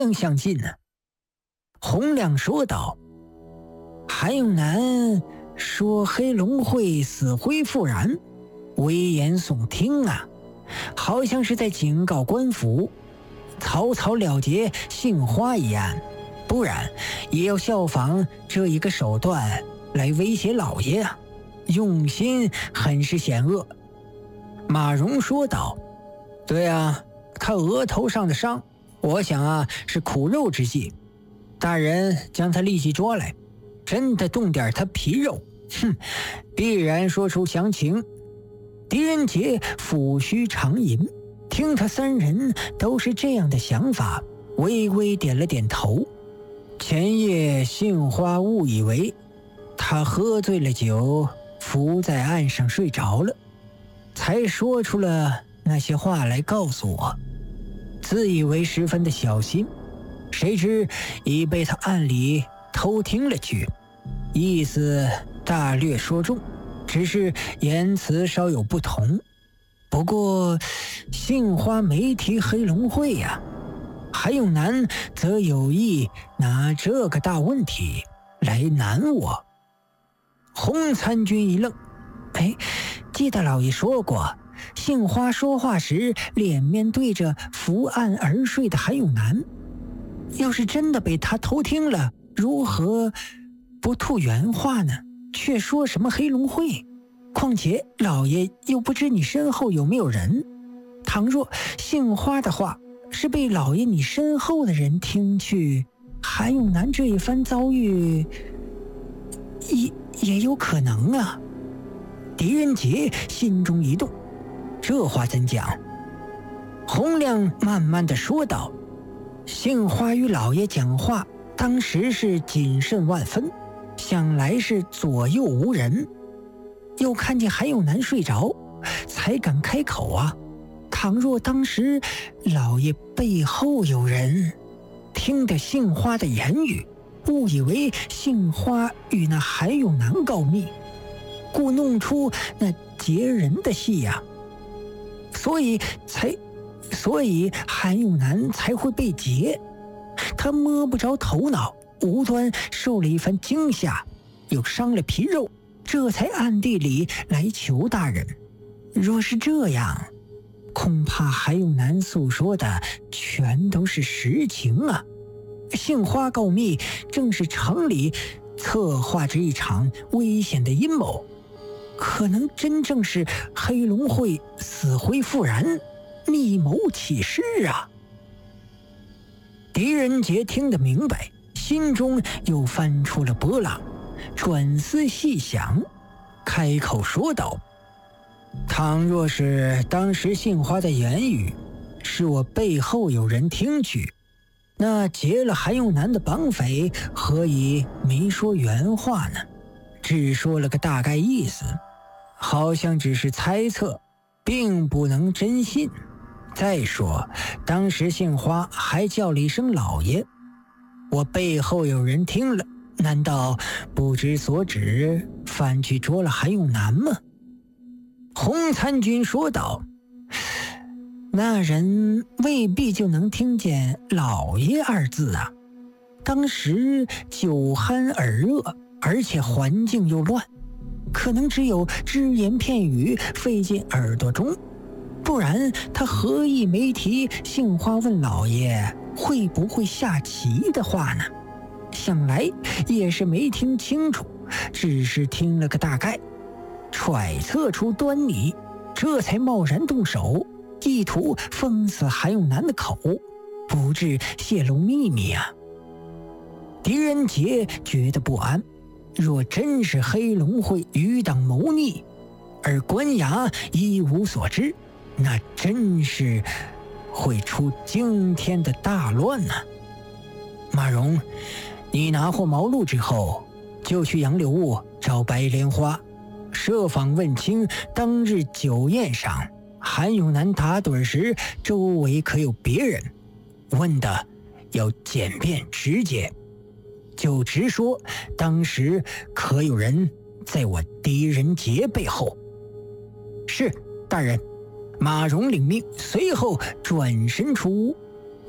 更相近呢？洪亮说道。韩永南说黑龙会死灰复燃，危言耸听啊，好像是在警告官府草草了结杏花一案，不然也要效仿这一个手段来威胁老爷啊，用心很是险恶。马荣说道。对啊，他额头上的伤，我想啊是苦肉之计，大人将他立即捉来，真的动点他皮肉，必然说出详情。狄仁杰抚须长吟，听他三人都是这样的想法，微微点了点头。前夜杏花误以为他喝醉了酒，伏在岸上睡着了，才说出了那些话来告诉我，自以为十分的小心，谁知已被他暗里偷听了去，意思大略说中，只是言辞稍有不同。不过杏花没提黑龙会呀，韩永南则有意拿这个大问题来难我。洪参军一愣，记得老爷说过，杏花说话时脸面对着伏案而睡的韩永南，要是真的被他偷听了，如何不吐原话呢？却说什么黑龙会？况且老爷又不知你身后有没有人，倘若杏花的话是被老爷你身后的人听去，韩永南这一番遭遇也有可能啊。狄仁杰心中一动，这话怎讲？洪亮慢慢地说道。杏花与老爷讲话当时是谨慎万分，想来是左右无人，又看见韩永南睡着，才敢开口啊。倘若当时老爷背后有人听得杏花的言语，误以为杏花与那韩永南告密，故弄出那劫人的戏呀，所以韩永南才会被劫。他摸不着头脑，无端受了一番惊吓，又伤了皮肉，这才暗地里来求大人。若是这样，恐怕韩永南诉说的全都是实情啊。杏花告密正是城里策划着一场危险的阴谋，可能真正是黑龙会死灰复燃，密谋起事啊。狄仁杰听得明白，心中又翻出了波浪，转思细想，开口说道：倘若是当时杏花的言语是我背后有人听去，那劫了韩永南的绑匪何以没说原话呢？只说了个大概意思，好像只是猜测，并不能真信。再说当时杏花还叫了一声老爷，我背后有人听了，难道不知所指，反去捉了韩永南吗？洪参军说道。那人未必就能听见老爷二字啊，当时酒酣耳热，而且环境又乱，可能只有只言片语飞进耳朵中，不然他何意没提杏花问老爷会不会下棋的话呢？想来也是没听清楚，只是听了个大概，揣测出端倪，这才贸然动手，意图封死韩永南的口，不致泄露秘密啊。狄仁杰觉得不安，若真是黑龙会余党谋逆，而官衙一无所知，那真是会出惊天的大乱啊。马荣，你拿获毛路之后，就去杨柳坞找白莲花，设法问清当日酒宴上韩永南打盹时周围可有别人，问的要简便直接，就直说当时可有人在我狄仁杰背后。是，大人。马荣领命，随后转身出屋。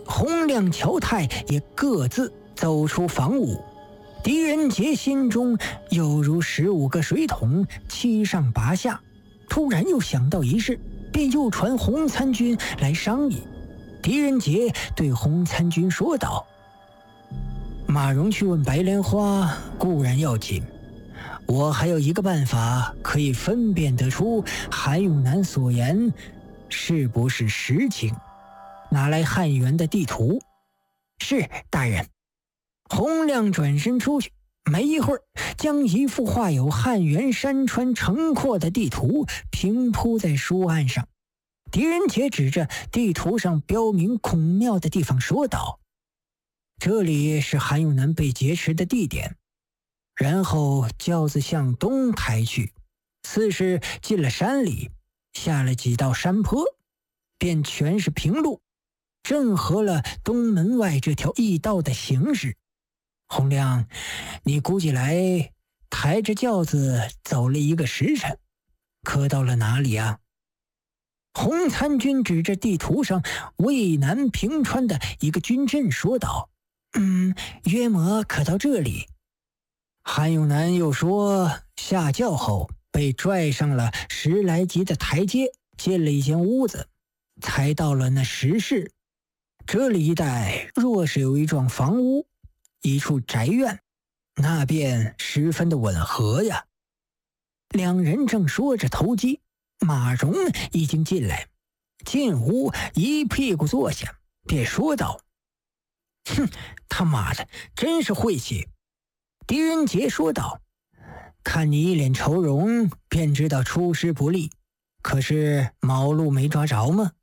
洪亮、乔泰也各自走出房屋。狄仁杰心中犹如15个水桶，七上八下。突然又想到一事，便又传洪参军来商议。狄仁杰对洪参军说道：“马荣去问白莲花固然要紧，我还有一个办法可以分辨得出韩永南所言是不是实情。拿来汉元的地图。”“是，大人。”洪亮转身出去，没一会儿将一幅画有汉元山川城廓的地图平铺在书案上。狄仁杰指着地图上标明孔庙的地方说道：“这里是韩永南被劫持的地点。”然后轿子向东抬去，似是进了山里，下了几道山坡，便全是平路，正合了东门外这条驿道的形势。洪亮，你估计来抬着轿子走了1个时辰，可到了哪里啊？洪参军指着地图上渭南平川的一个军镇说道：“约莫可到这里。”韩永南又说，下轿后被拽上了10来级的台阶，进了一间屋子，才到了那10室。这里一带若是有一幢房屋，一处宅院，那便十分的吻合呀。两人正说着投机，马荣已经进来，进屋一屁股坐下，便说道：“他妈的，真是晦气。”狄仁杰说道：“看你一脸愁容，便知道出师不利。可是毛路没抓着吗？”“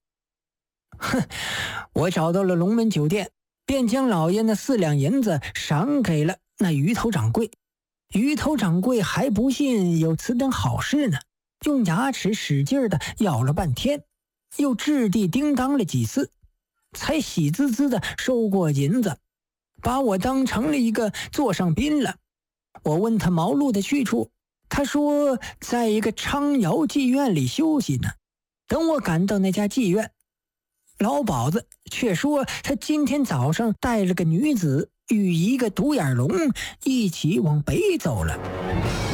我找到了龙门酒店，便将老爷那4两银子赏给了那鱼头掌柜。鱼头掌柜还不信有此等好事呢，用牙齿使劲的咬了半天，又掷地叮当了几次，才喜滋滋的收过银子，把我当成了一个座上宾了。我问他毛路的去处，他说在一个昌窑妓院里休息呢。等我赶到那家妓院，老鸨子却说他今天早上带了个女子与一个独眼龙一起往北走了。”